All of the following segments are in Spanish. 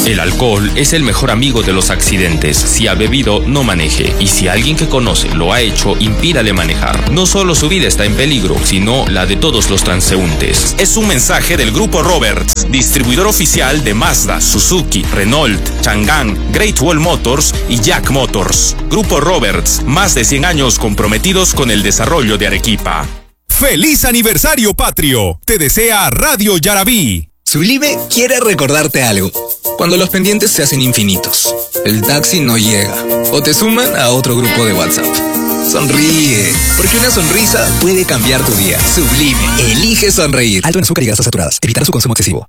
El alcohol es el mejor amigo de los accidentes. Si ha bebido, no maneje. Y si alguien que conoce lo ha hecho, impídale manejar. No solo su vida está en peligro, sino la de todos los transeúntes. Es un mensaje del Grupo Roberts, distribuidor oficial de Mazda, Suzuki, Renault, Chang'an, Great Wall Motors y Jack Motors. Grupo Roberts, más de 100 años comprometidos con el desarrollo de Arequipa. ¡Feliz aniversario patrio! Te desea Radio Yarabí. Sublime quiere recordarte algo. Cuando los pendientes se hacen infinitos, el taxi no llega o te suman a otro grupo de WhatsApp. Sonríe, porque una sonrisa puede cambiar tu día. Sublime, elige sonreír. Alto en azúcar y grasas saturadas. Evitar su consumo excesivo.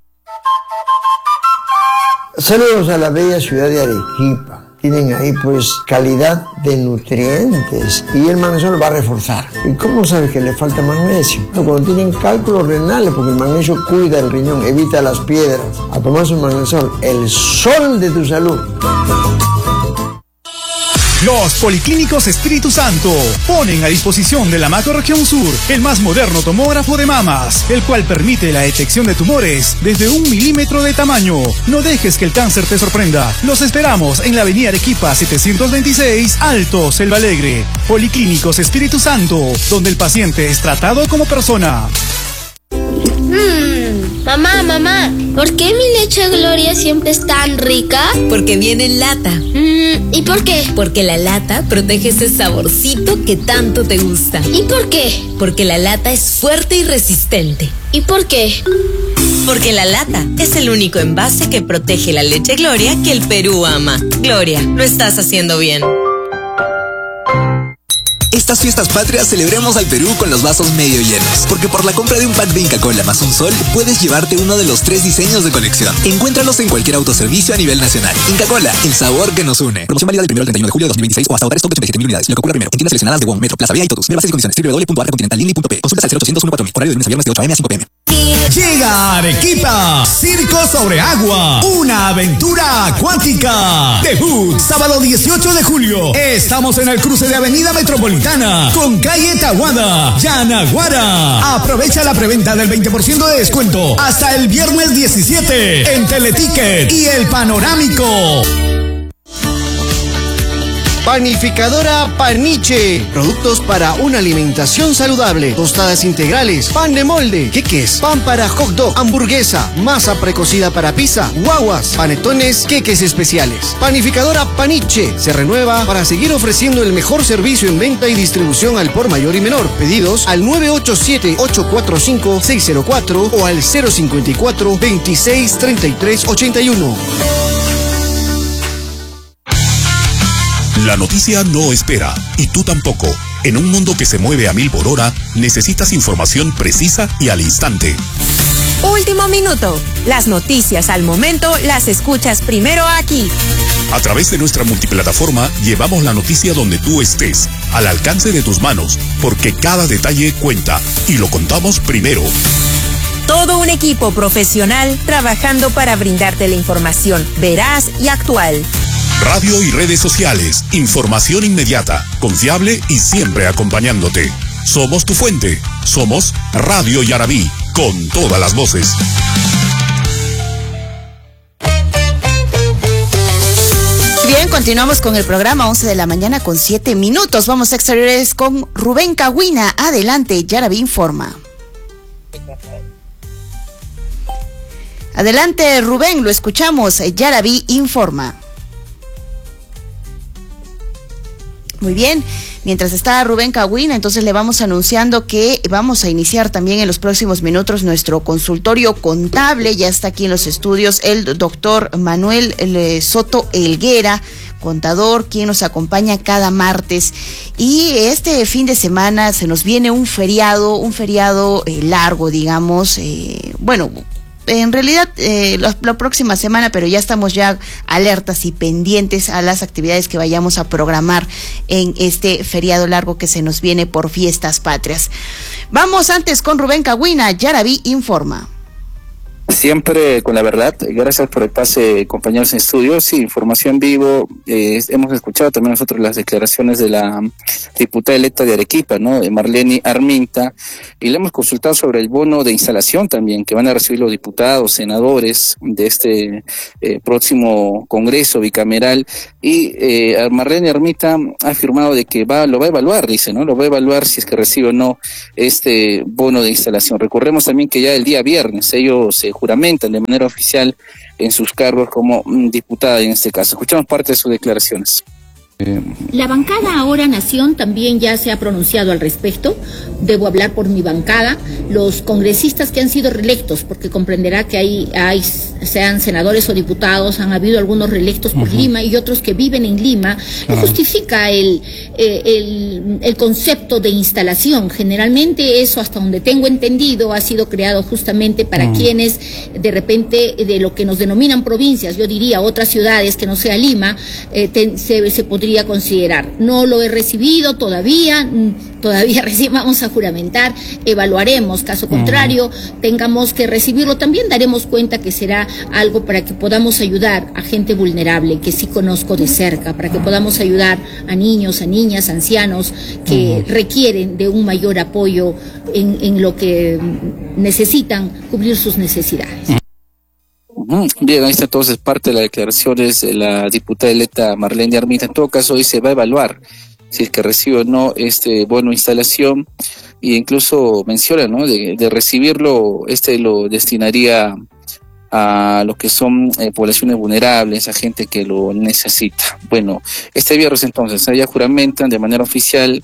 Saludos a la bella ciudad de Arequipa. Tienen ahí pues calidad de nutrientes y el magnesio lo va a reforzar. ¿Y cómo sabes que le falta magnesio? Cuando tienen cálculos renales, porque el magnesio cuida el riñón, evita las piedras. A tomar su magnesol, el sol de tu salud. Los Policlínicos Espíritu Santo ponen a disposición de la Macrorregión Sur el más moderno tomógrafo de mamas, el cual permite la detección de tumores desde 1 milímetro de tamaño. No dejes que el cáncer te sorprenda. Los esperamos en la avenida Arequipa 726, Alto, Selva Alegre. Policlínicos Espíritu Santo, donde el paciente es tratado como persona. Mamá, ¿por qué mi leche Gloria siempre es tan rica? Porque viene en lata. ¿Y por qué? Porque la lata protege ese saborcito que tanto te gusta. ¿Y por qué? Porque la lata es fuerte y resistente. ¿Y por qué? Porque la lata es el único envase que protege la leche Gloria que el Perú ama. Gloria, lo estás haciendo bien. Estas fiestas patrias celebremos al Perú con los vasos medio llenos, porque por la compra de un pack de Inca Kola más un sol, puedes llevarte uno de los 3 diseños de colección. Encuéntralos en cualquier autoservicio a nivel nacional. Inca Kola, el sabor que nos une. Promoción válida del 1 al 31 de julio de 2026 o hasta agotar stock de 87.000 unidades. Lo que ocurra primero. En tiendas seleccionadas de WOM, Metro, Plaza Vía y Totus. Ver bases y condiciones. www.arcacontinentalini.p. Consultas al 0800 14000. Horario de lunes a viernes de 8 a.m. a 5 p.m. Llega Arequipa, Circo sobre Agua, una aventura acuática. Debut, sábado 18 de julio. Estamos en el cruce de Avenida Metropolitana con calle Tahuada, Yanaguara. Aprovecha la preventa del 20% de descuento hasta el viernes 17 en Teleticket y El Panorámico. Panificadora Paniche. Productos para una alimentación saludable. Tostadas integrales, pan de molde, queques, pan para hot dog, hamburguesa, masa precocida para pizza, guaguas, panetones, queques especiales. Panificadora Paniche se renueva para seguir ofreciendo el mejor servicio en venta y distribución al por mayor y menor. Pedidos al 987-845-604 o al 054-263381. La noticia no espera, y tú tampoco. En un mundo que se mueve a 1000 por hora, necesitas información precisa y al instante. Último minuto. Las noticias al momento las escuchas primero aquí. A través de nuestra multiplataforma, llevamos la noticia donde tú estés, al alcance de tus manos, porque cada detalle cuenta, y lo contamos primero. Todo un equipo profesional trabajando para brindarte la información veraz y actual. Radio y redes sociales, información inmediata, confiable y siempre acompañándote. Somos tu fuente, somos Radio Yarabí, con todas las voces. Bien, continuamos con el programa, 11 de la mañana con 7 minutos. Vamos a exteriores con Rubén Cahuina. Adelante, Yarabí informa. Adelante, Rubén, lo escuchamos. Yarabí informa. Muy bien, mientras está Rubén Cahuina, entonces le vamos anunciando que vamos a iniciar también en los próximos minutos nuestro consultorio contable. Ya está aquí en los estudios el doctor Manuel Soto Helguera, contador, quien nos acompaña cada martes. Y este fin de semana se nos viene un feriado largo, digamos, bueno, en realidad la próxima semana, pero ya estamos ya alertas y pendientes a las actividades que vayamos a programar en este feriado largo que se nos viene por fiestas patrias. Vamos antes con Rubén Cahuina. Yarabí informa. Siempre con la verdad. Gracias por el pase, compañeros en estudio. Sí, información vivo. Hemos escuchado también nosotros las declaraciones de la diputada electa de Arequipa, ¿no? Marlene Arminta, y le hemos consultado sobre el bono de instalación también que van a recibir los diputados, senadores de este próximo Congreso bicameral. Y Marlene Arminta ha afirmado de que lo va a evaluar, dice, ¿no? Lo va a evaluar si es que recibe o no este bono de instalación. Recordemos también que ya el día viernes ellos se juramentan de manera oficial en sus cargos como diputada en este caso. Escuchamos parte de sus declaraciones. La bancada Ahora Nación también ya se ha pronunciado al respecto. Debo hablar por mi bancada. Los congresistas que han sido reelectos, porque comprenderá que sean senadores o diputados, han habido algunos reelectos por Lima y otros que viven en Lima, no justifica el concepto de instalación. Generalmente eso, hasta donde tengo entendido, ha sido creado justamente para quienes de repente de lo que nos denominan provincias, yo diría otras ciudades que no sea Lima, se podría considerar. No lo he recibido todavía recién vamos a juramentar, evaluaremos, caso contrario, tengamos que recibirlo, también daremos cuenta que será algo para que podamos ayudar a gente vulnerable, que sí conozco de cerca, para que podamos ayudar a niños, a niñas, ancianos, que requieren de un mayor apoyo en lo que necesitan cubrir sus necesidades. Bien, ahí está entonces parte de las declaraciones de la diputada electa Marlene Arminta. En todo caso, hoy se va a evaluar si es que recibe o no este bono de instalación, e incluso menciona, ¿no?, de recibirlo, lo destinaría a lo que son poblaciones vulnerables, a gente que lo necesita. Bueno, este viernes entonces ella juramentan de manera oficial,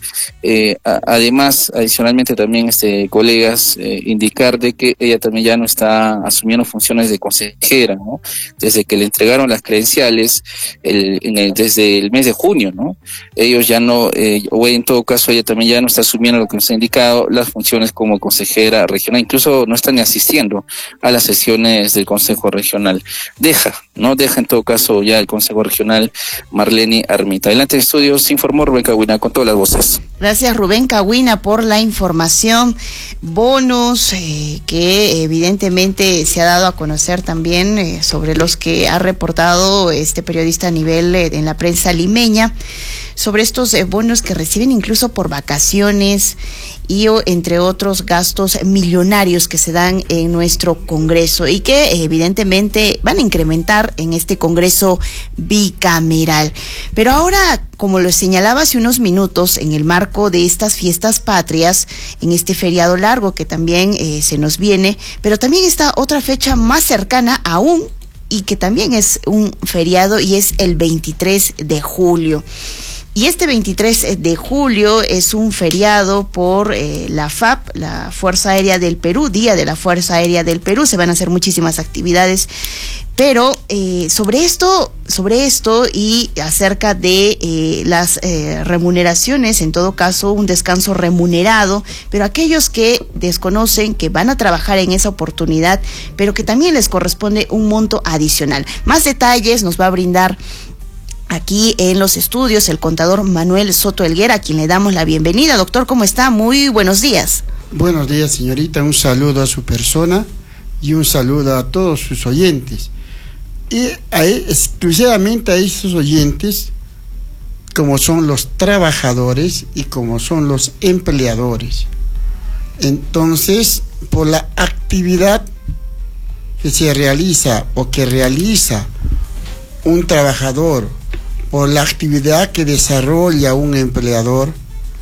además, adicionalmente también colegas, indicar de que ella también ya no está asumiendo funciones de consejera, ¿no? Desde que le entregaron las credenciales desde el mes de junio, ¿no? Ellos ya no, o en todo caso ella también ya no está asumiendo lo que nos ha indicado, las funciones como consejera regional, incluso no está ni asistiendo a las sesiones del Consejo Regional. Deja en todo caso ya el Consejo Regional Marlene Arminta. Adelante en estudios, informó Rubén Cahuina con todas las voces. Gracias, Rubén Cahuina, por la información. Bonos que evidentemente se ha dado a conocer también sobre los que ha reportado este periodista a nivel en la prensa limeña, sobre estos bonos que reciben incluso por vacaciones y entre otros gastos millonarios que se dan en nuestro Congreso y que evidentemente van a incrementar en este Congreso bicameral. Pero ahora, como lo señalaba hace unos minutos, en el marco de estas fiestas patrias, en este feriado largo que también se nos viene, pero también está otra fecha más cercana aún y que también es un feriado, y es el 23 de julio. Y este 23 de julio es un feriado por la FAP, la Fuerza Aérea del Perú, Día de la Fuerza Aérea del Perú. Se van a hacer muchísimas actividades, pero sobre esto y acerca de las remuneraciones, en todo caso un descanso remunerado, pero aquellos que desconocen que van a trabajar en esa oportunidad, pero que también les corresponde un monto adicional. Más detalles nos va a brindar aquí en los estudios el contador Manuel Soto Helguera, a quien le damos la bienvenida. Doctor, ¿cómo está? Muy buenos días. Buenos días, señorita. Un saludo a su persona y un saludo a todos sus oyentes. Y exclusivamente a esos oyentes, como son los trabajadores y como son los empleadores. Entonces, por la actividad que se realiza o que realiza un trabajador, por la actividad que desarrolla un empleador,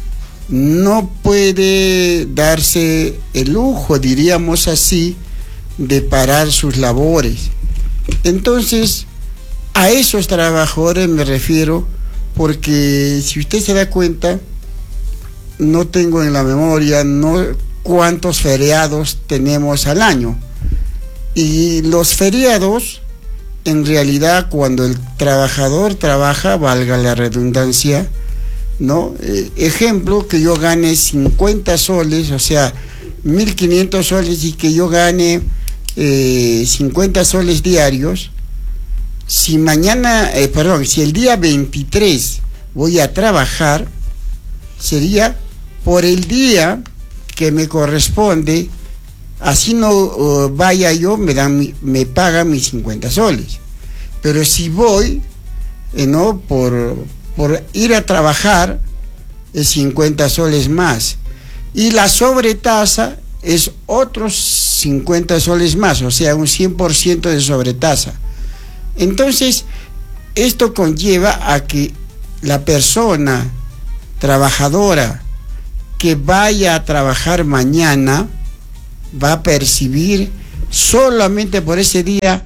no puede darse el lujo, diríamos así, de parar sus labores. Entonces, a esos trabajadores me refiero, porque si usted se da cuenta, no tengo en la memoria cuántos feriados tenemos al año. Y los feriados, en realidad, cuando el trabajador trabaja, valga la redundancia, ¿no? Ejemplo, que yo gane 50 soles, o sea, 1.500 soles, y que yo gane 50 soles diarios. Si el día 23 voy a trabajar, sería por el día que me corresponde así no vaya yo, me pagan mis 50 soles. Pero si voy, ¿no? Por ir a trabajar, es 50 soles más. Y la sobretasa es otros 50 soles más, o sea, un 100% de sobretasa. Entonces, esto conlleva a que la persona trabajadora que vaya a trabajar mañana va a percibir solamente por ese día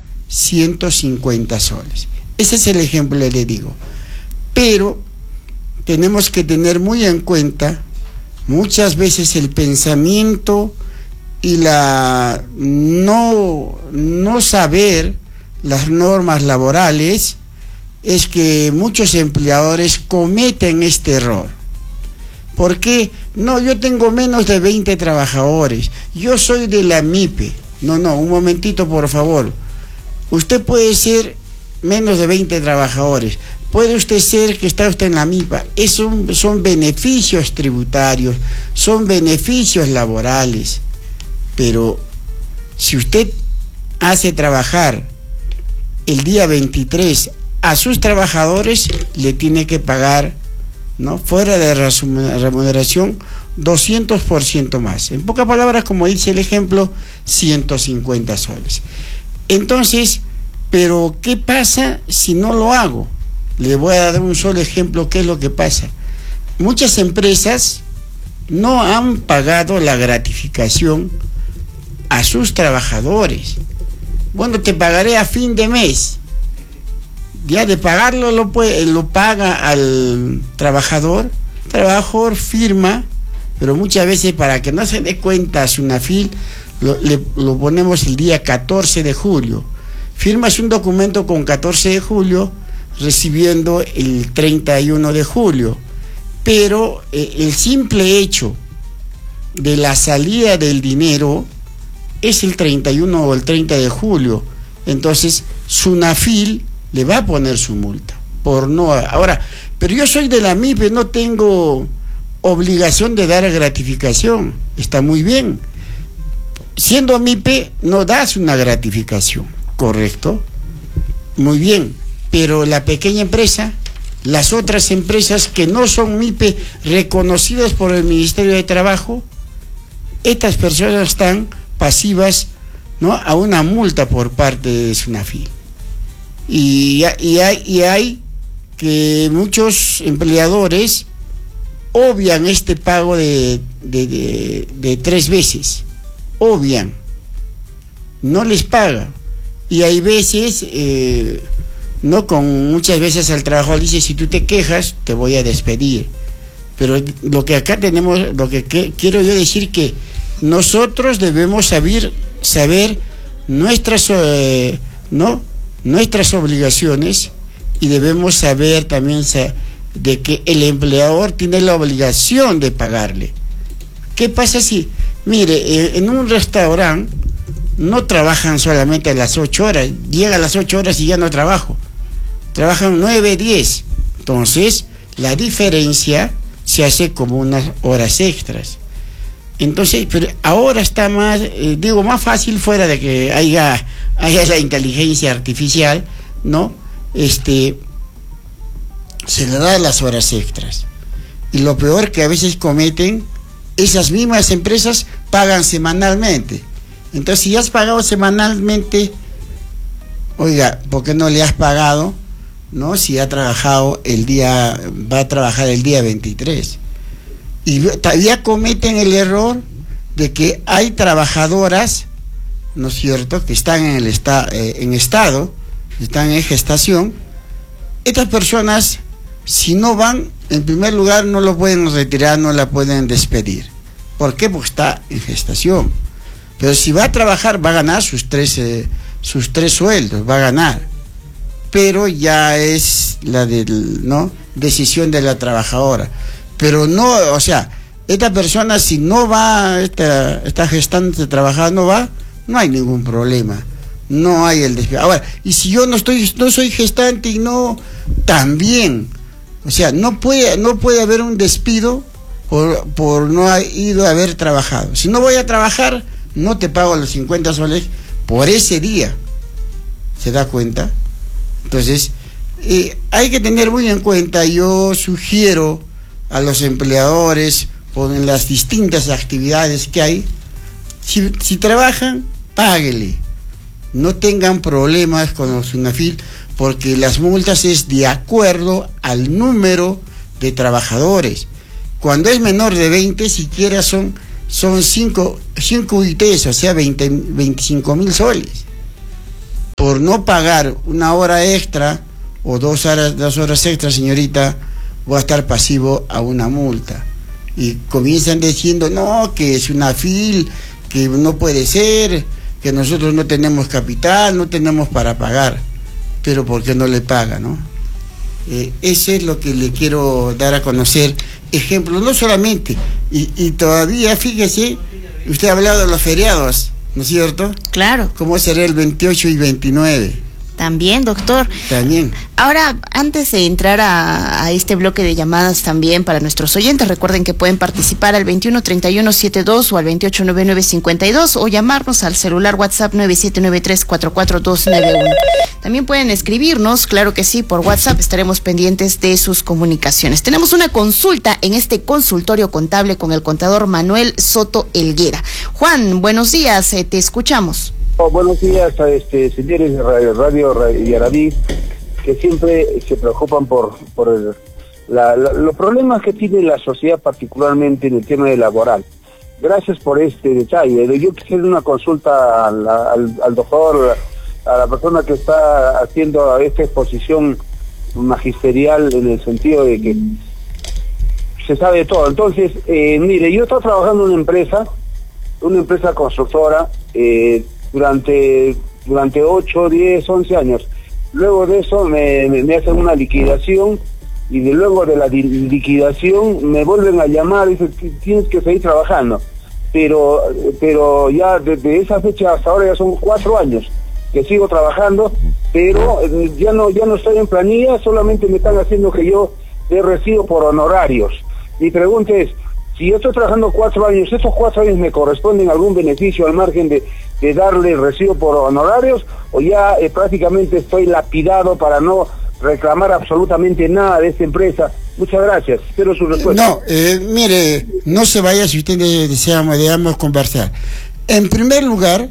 150 soles. Ese es el ejemplo que le digo. Pero tenemos que tener muy en cuenta muchas veces el pensamiento y la no saber las normas laborales, es que muchos empleadores cometen este error. ¿Por qué? No, yo tengo menos de 20 trabajadores, yo soy de la MIPE. No, un momentito, por favor. Usted puede ser menos de 20 trabajadores, puede usted ser que está usted en la MIPA, son beneficios tributarios, son beneficios laborales, pero si usted hace trabajar el día 23 a sus trabajadores, le tiene que pagar, ¿no?, fuera de remuneración, 200% más. En pocas palabras, como dice el ejemplo, 150 soles. Entonces, pero ¿qué pasa si no lo hago? Le voy a dar un solo ejemplo. ¿Qué es lo que pasa? Muchas empresas no han pagado la gratificación a sus trabajadores. Bueno, te pagaré a fin de mes. Ya de pagarlo lo paga al trabajador. El trabajador firma, pero muchas veces, para que no se dé cuenta a SUNAFIL, lo ponemos el día 14 de julio. Firmas un documento con 14 de julio, recibiendo el 31 de julio. Pero el simple hecho de la salida del dinero es el 31 o el 30 de julio. Entonces, SUNAFIL le va a poner su multa por no. Ahora, pero yo soy de la MIPE, no tengo obligación de dar gratificación. Está muy bien. Siendo MIPE, no das una gratificación, ¿correcto? Muy bien. Pero la pequeña empresa, las otras empresas que no son MIPE reconocidas por el Ministerio de Trabajo, estas personas están pasivas, ¿no?, a una multa por parte de SUNAFIL. Y hay que muchos empleadores obvian este pago de 3 veces, obvian, no les paga. Y hay veces, muchas veces al trabajador dice: si tú te quejas, te voy a despedir. Pero lo que acá tenemos, quiero yo decir, que nosotros debemos saber nuestras obligaciones, y debemos saber también de que el empleador tiene la obligación de pagarle. ¿Qué pasa si, mire, en un restaurante no trabajan solamente a las 8 horas, llega a las 8 horas y ya no trabajo, trabajan 9, 10, entonces la diferencia se hace como unas horas extras. Entonces, pero ahora está más, más fácil, fuera de que haya la inteligencia artificial, ¿no? Se le da las horas extras. Y lo peor que a veces cometen, esas mismas empresas pagan semanalmente. Entonces, si has pagado semanalmente, oiga, ¿por qué no le has pagado, no? Si ha trabajado va a trabajar el día 23. Y todavía cometen el error de que hay trabajadoras, ¿no es cierto?, que están en estado, están en gestación. Estas personas, si no van, en primer lugar, no lo pueden retirar, no la pueden despedir. ¿Por qué? Porque está en gestación. Pero si va a trabajar, va a ganar sus tres sueldos, va a ganar. Pero ya es la decisión de la trabajadora. Pero no, o sea, esta persona, si no va, esta gestante a trabajar, no va, no hay ningún problema. No hay el despido. Ahora, y si yo no soy gestante y no, también, o sea, no puede haber un despido por no haber ido a haber trabajado. Si no voy a trabajar, no te pago los 50 soles por ese día. ¿Se da cuenta? Entonces, hay que tener muy en cuenta, yo sugiero a los empleadores, en las distintas actividades que hay, si trabajan, páguele. No tengan problemas con los SUNAFIL, porque las multas es de acuerdo al número de trabajadores. Cuando es menor de 20, siquiera son 5 UITs, o sea, 25.000 soles. Por no pagar una hora extra o 2 horas extra, señorita, voy a estar pasivo a una multa. Y comienzan diciendo, no, que es SUNAFIL, que no puede ser, que nosotros no tenemos capital, no tenemos para pagar. Pero ¿por qué no le paga, no? Eso es lo que le quiero dar a conocer. Ejemplo, no solamente, y todavía, fíjese, usted ha hablado de los feriados, ¿no es cierto? Claro. ¿Cómo será el 28 y 29? También, doctor. También. Ahora, antes de entrar a este bloque de llamadas también para nuestros oyentes, recuerden que pueden participar al 213172 o al 289952 o llamarnos al celular WhatsApp 9793444291. También pueden escribirnos, claro que sí, por WhatsApp, estaremos pendientes de sus comunicaciones. Tenemos una consulta en este consultorio contable con el contador Manuel Soto Helguera. Juan, buenos días, te escuchamos. Buenos días a señores de Radio Yarabí, que siempre se preocupan por los problemas que tiene la sociedad, particularmente en el tema de laboral. Gracias por este detalle. Yo quisiera una consulta al doctor, a la persona que está haciendo esta exposición magisterial, en el sentido de que se sabe de todo. Entonces, mire, yo estoy trabajando en una empresa constructora, durante 8, 10, 11 años. Luego de eso me hacen una liquidación, y luego de la liquidación me vuelven a llamar y dicen, tienes que seguir trabajando. Pero ya desde esa fecha hasta ahora ya son 4 años que sigo trabajando, pero ya no estoy en planilla, solamente me están haciendo que yo recibo por honorarios. Mi pregunta es, si yo estoy trabajando 4 años, ¿estos 4 años me corresponden algún beneficio al margen de darle recibo por honorarios, o ya prácticamente estoy lapidado para no reclamar absolutamente nada de esta empresa? Muchas gracias, espero su respuesta. No, mire, no se vaya si usted deseamos conversar. En primer lugar,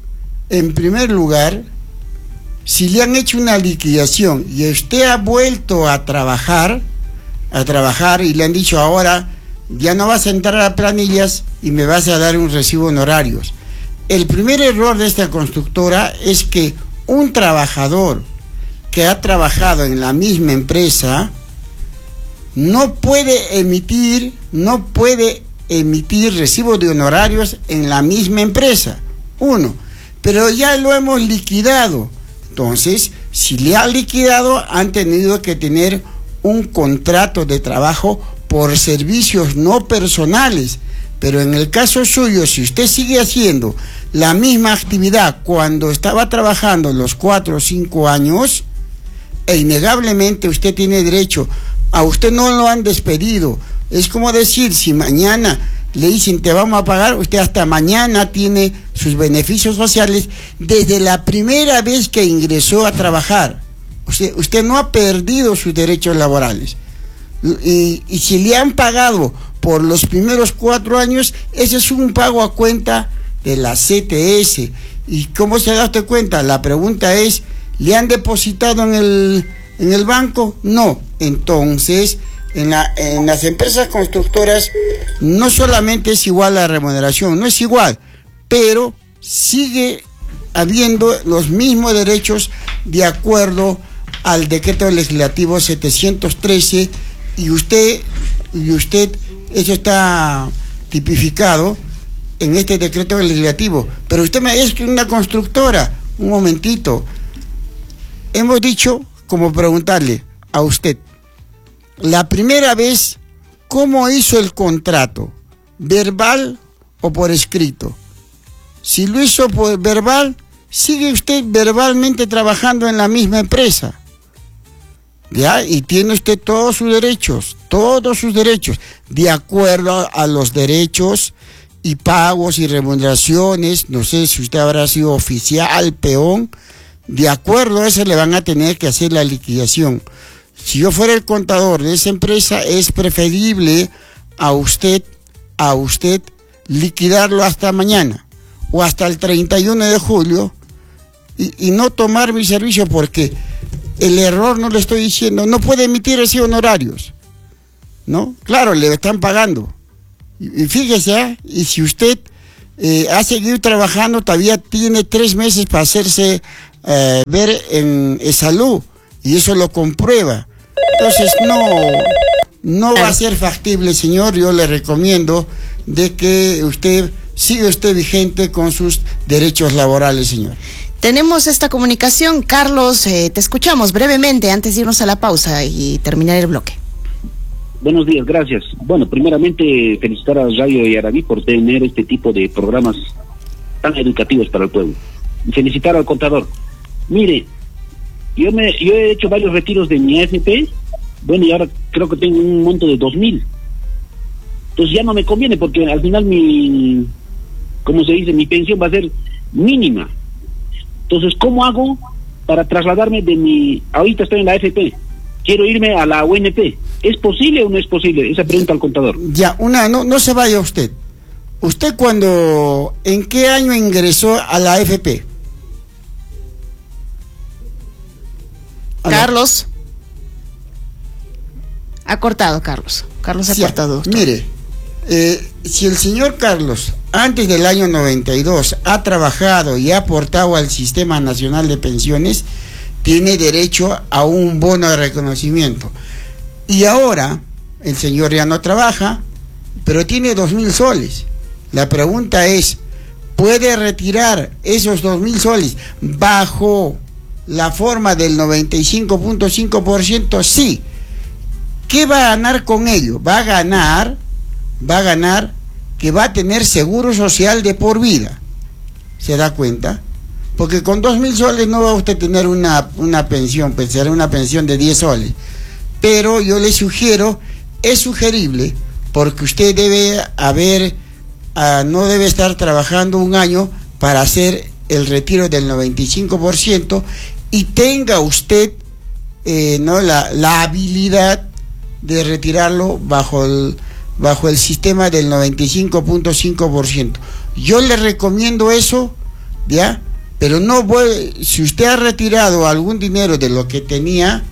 si le han hecho una liquidación y usted ha vuelto a trabajar y le han dicho ahora ya no vas a entrar a planillas y me vas a dar un recibo honorarios. El primer error de esta constructora es que un trabajador que ha trabajado en la misma empresa no puede emitir recibo de honorarios en la misma empresa. Pero ya lo hemos liquidado. Entonces, si le han liquidado, han tenido que tener un contrato de trabajo por servicios no personales. Pero en el caso suyo, si usted sigue haciendo la misma actividad cuando estaba trabajando los 4 o 5 años, innegablemente usted tiene derecho. A usted no lo han despedido. Es como decir, si mañana le dicen te vamos a pagar, usted hasta mañana tiene sus beneficios sociales desde la primera vez que ingresó a trabajar. Usted no ha perdido sus derechos laborales. Y si le han pagado por los primeros 4 años, ese es un pago a cuenta de la CTS. ¿Y cómo se da usted cuenta? La pregunta es, ¿le han depositado en el banco? No. Entonces, en las empresas constructoras no solamente es igual la remuneración, no es igual, pero sigue habiendo los mismos derechos de acuerdo al decreto legislativo 713, y usted, eso está tipificado en este decreto legislativo. Pero usted me dice que una constructora, un momentito, hemos dicho, como preguntarle a usted, la primera vez, ¿cómo hizo el contrato? ¿Verbal o por escrito? Si lo hizo por verbal, sigue usted verbalmente trabajando en la misma empresa, ¿ya? Y tiene usted todos sus derechos, de acuerdo a los derechos y pagos y remuneraciones, no sé si usted habrá sido oficial, peón, de acuerdo a eso le van a tener que hacer la liquidación. Si yo fuera el contador de esa empresa, es preferible a usted liquidarlo hasta mañana o hasta el 31 de julio y no tomar mi servicio, porque el error, no le estoy diciendo, no puede emitir así honorarios, ¿no? Claro, le están pagando. Y fíjese, y si usted ha seguido trabajando, todavía tiene 3 meses para hacerse ver en salud, y eso lo comprueba. Entonces no va a ser factible, señor. Yo le recomiendo de que usted siga vigente con sus derechos laborales, señor. Tenemos esta comunicación. Carlos, te escuchamos brevemente antes de irnos a la pausa y terminar el bloque. Buenos días, gracias. Bueno, primeramente felicitar a Radio Yarabí por tener este tipo de programas tan educativos para el pueblo. Y felicitar al contador. Mire, yo he hecho varios retiros de mi AFP, bueno, y ahora creo que tengo un monto de 2.000. Entonces ya no me conviene, porque al final mi pensión va a ser mínima. Entonces, ¿cómo hago para trasladarme ahorita estoy en la AFP, quiero irme a la UNP? ¿Es posible o no es posible? Esa pregunta al contador. Ya, no se vaya usted. ¿Usted en qué año ingresó a la AFP? Carlos. Ha cortado, Carlos. Carlos ha cortado. Doctor. Mire, si el señor Carlos, antes del año 92, ha trabajado y ha aportado al Sistema Nacional de Pensiones, tiene derecho a un bono de reconocimiento. Y ahora, el señor ya no trabaja, pero tiene 2.000 soles. La pregunta es, ¿puede retirar esos 2.000 soles bajo la forma del 95.5%? Sí. ¿Qué va a ganar con ello? Va a ganar que va a tener seguro social de por vida. ¿Se da cuenta? Porque con 2.000 soles no va a usted tener una pensión, pues será una pensión de 10 soles. Pero yo le sugiero, es sugerible, porque usted no debe estar trabajando un año para hacer el retiro del 95% y tenga usted la habilidad de retirarlo bajo el sistema del 95.5%. Yo le recomiendo eso, ¿ya? Pero si usted ha retirado algún dinero de lo que tenía,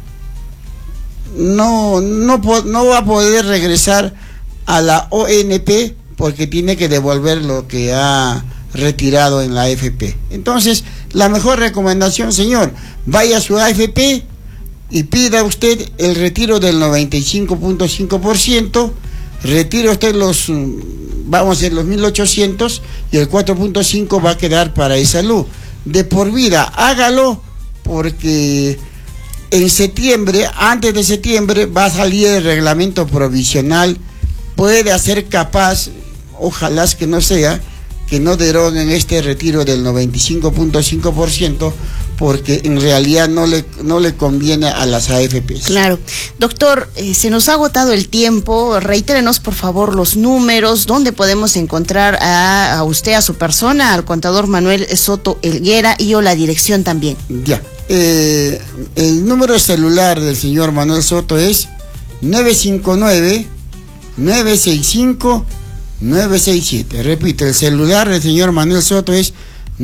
no va a poder regresar a la ONP, porque tiene que devolver lo que ha retirado en la AFP. Entonces, la mejor recomendación, señor, vaya a su AFP y pida usted el retiro del 95.5%, retire usted los 1.800 y el 4.5 va a quedar para salud. De por vida, hágalo, porque en septiembre, antes de septiembre, va a salir el reglamento provisional. Puede hacer capaz, ojalá que no sea, que no deroguen este retiro del 95.5%, porque en realidad no le conviene a las AFPs. Claro. Doctor, se nos ha agotado el tiempo. Reitérenos, por favor, los números, dónde podemos encontrar a usted, a su persona, al contador Manuel Soto Helguera, y o la dirección también. Ya. El número celular del señor Manuel Soto es 959-965-967. Repito, el celular del señor Manuel Soto es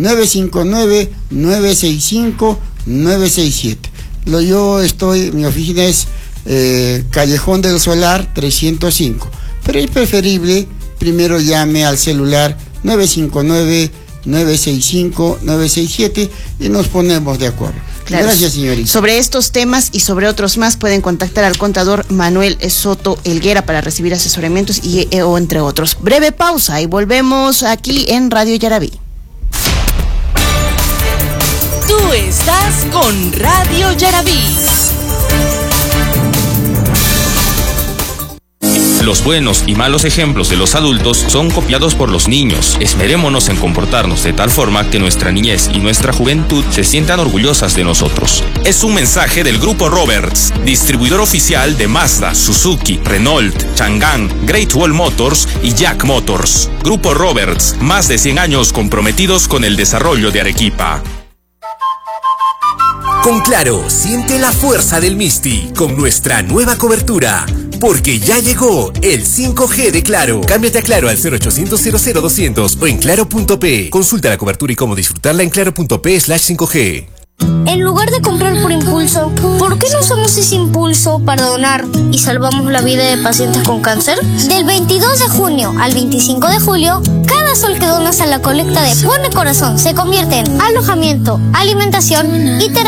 959-965-967. Mi oficina es Callejón del Solar 305. Pero es preferible, primero llame al celular 959-965-967 y nos ponemos de acuerdo. Claro. Gracias, señorita. Sobre estos temas y sobre otros más pueden contactar al contador Manuel Soto Helguera para recibir asesoramientos o entre otros. Breve pausa y volvemos aquí en Radio Yarabí. Tú estás con Radio Yarabí. Los buenos y malos ejemplos de los adultos son copiados por los niños. Esmerémonos en comportarnos de tal forma que nuestra niñez y nuestra juventud se sientan orgullosas de nosotros. Es un mensaje del Grupo Roberts, distribuidor oficial de Mazda, Suzuki, Renault, Chang'an, Great Wall Motors y Jack Motors. Grupo Roberts, más de 100 años comprometidos con el desarrollo de Arequipa. Con Claro, siente la fuerza del Misti con nuestra nueva cobertura. Porque ya llegó el 5G de Claro. Cámbiate a Claro al 0800 00200 o en claro.p. Consulta la cobertura y cómo disfrutarla en claro.p/5G. En lugar de comprar por impulso, ¿por qué no usamos ese impulso para donar y salvamos la vida de pacientes con cáncer? Del 22 de junio al 25 de julio, cada sol que donas a la colecta de Pone Corazón se convierte en alojamiento, alimentación y terapia.